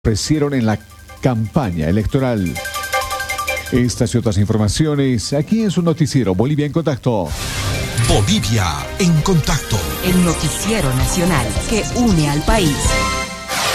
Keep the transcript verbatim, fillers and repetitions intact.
ofrecieron en la campaña electoral. Estas y otras informaciones aquí en su noticiero Bolivia en Contacto. Bolivia en Contacto. El noticiero nacional que une al país.